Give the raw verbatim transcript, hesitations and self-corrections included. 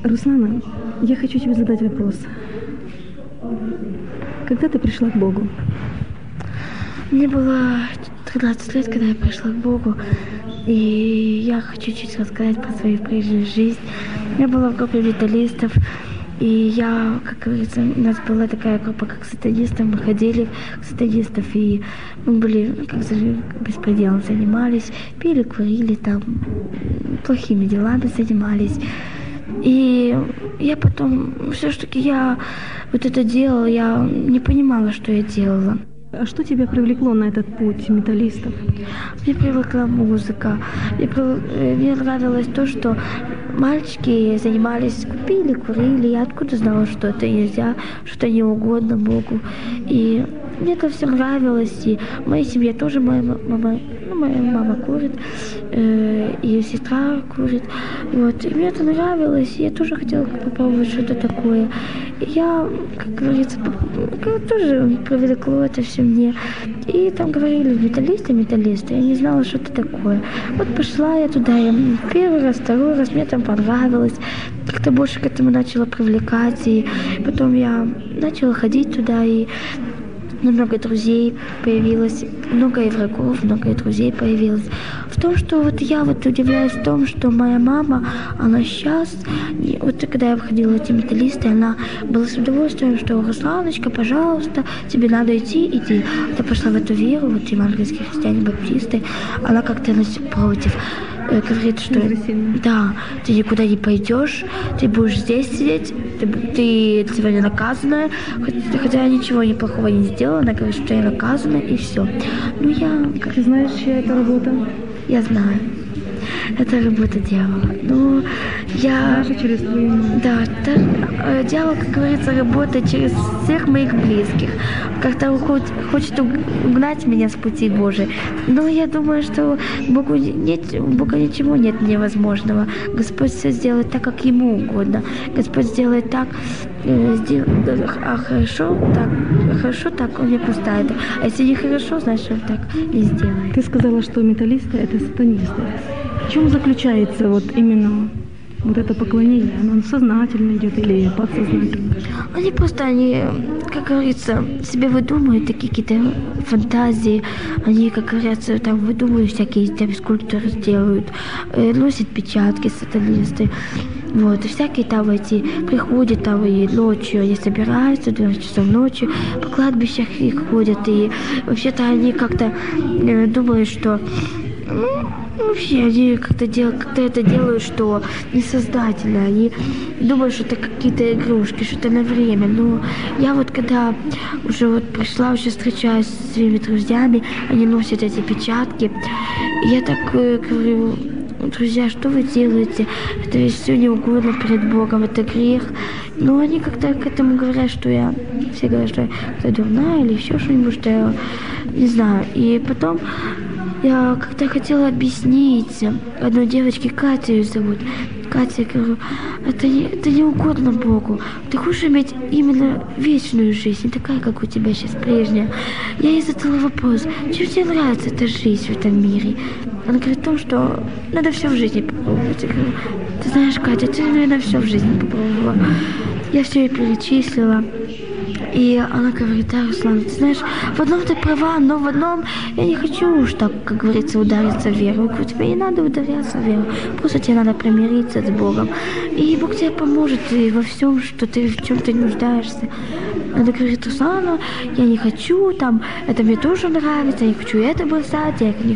Руслана, я хочу тебе задать вопрос. Когда ты пришла к Богу? Мне было тринадцать лет, когда я пришла к Богу. И я хочу чуть рассказать про свою прежнюю жизнь. Я была в группе металлистов. И я, как говорится, у нас была такая группа, как сатанистов. Мы ходили к сатанистов, и мы были, как же, беспределом занимались. Пили, курили, там, плохими делами занимались. И я потом, все-таки я вот это делала, я не понимала, что я делала. А что тебя привлекло на этот путь металлистов? Мне привлекла музыка. Мне, мне нравилось то, что мальчики занимались, купили, курили. Я откуда знала, что это нельзя, что это не угодно Богу. И мне это все нравилось. И в моей семье тоже моя мама, ну, моя мама курит, э, и сестра курит. Вот. И мне это нравилось. И я тоже хотела попробовать что-то такое. И я, как говорится, тоже привлекло это все мне. И там говорили металлисты, металлисты. Я не знала, что это такое. Вот пошла я туда, я первый раз, второй раз, мне там понравилось. Как-то больше к этому начала привлекать. И потом я начала ходить туда, и много друзей появилось, много игроков, много друзей появилось. В том, что вот я вот удивляюсь в том, что моя мама, она сейчас, вот когда я входила в эти металлисты, она была с удовольствием, что Русланочка, пожалуйста, тебе надо идти, иди. Я пошла в эту веру, вот евангельские христиане-баптисты, она как-то против. Говорит, что да, ты никуда не пойдешь, ты будешь здесь сидеть, ты, ты сегодня наказана, хотя, хотя я ничего неплохого не сделала, она говорит, что я наказана, и все. Ну я... Как ты знаешь, чья это работа? Я знаю. Это работа дьявола. Ну, я... Даже через твою маму. Да, та, дьявол, как говорится, работает через всех моих близких. Как-то хочет, хочет угнать меня с пути Божия. Но я думаю, что Богу нет, Бога ничего нет невозможного. Господь все сделает так, как Ему угодно. Господь сделает так, сделает, а хорошо так, хорошо так, Он не поставит. А если не хорошо, значит, Он так не сделает. Ты сказала, что металлисты — это сатанисты. В чем заключается вот именно вот это поклонение? Оно сознательно идет или подсознательно? Они просто, они, как говорится, себе выдумывают такие какие-то фантазии. Они, как говорится, там выдумывают всякие там скульптуры делают, э, носят печатки сатанисты. Вот, и всякие там эти приходят там и ночью, они собираются, двенадцать часов ночи, по кладбищах их ходят, и вообще-то они как-то э, думают, что ну, вообще, они как-то, дел, как-то это делают, что несознательно. Они думают, что это какие-то игрушки, что это на время. Но я вот когда уже вот пришла, уже встречаюсь со своими друзьями, они носят эти печатки. И я так э, говорю: друзья, что вы делаете? Это ведь все не угодно перед Богом, это грех. Но они как-то к этому говорят, что я... Все говорят, что я дурная или еще что-нибудь, что я не знаю. И потом... Я как-то хотела объяснить одной девочке, Катя ее зовут. Катя, я говорю, это не, это не угодно Богу. Ты хочешь иметь именно вечную жизнь, не такая, как у тебя сейчас прежняя. Я ей задала вопрос, чем тебе нравится эта жизнь в этом мире? Она говорит о том, что надо все в жизни попробовать. Я говорю, ты знаешь, Катя, ты, наверное, все в жизни попробовала. Я все ей перечислила. И она говорит: да, Руслан, ты знаешь, в одном ты права, но в одном я не хочу уж так, как говорится, удариться в веру. Я говорю, тебе не надо ударяться в веру, просто тебе надо примириться с Богом. И Бог тебе поможет и во всем, что ты, в чем ты нуждаешься. Она говорит: Руслана, я не хочу, там, это мне тоже нравится, я не хочу это бросать, я не